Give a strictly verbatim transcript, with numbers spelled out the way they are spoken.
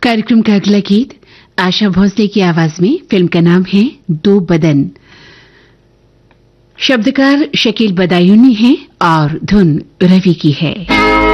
कार्यक्रम का अगला गीत आशा भोसले की आवाज में। फिल्म का नाम है दो बदन। शब्दकार शकील बदायूनी है और धुन रवि की है।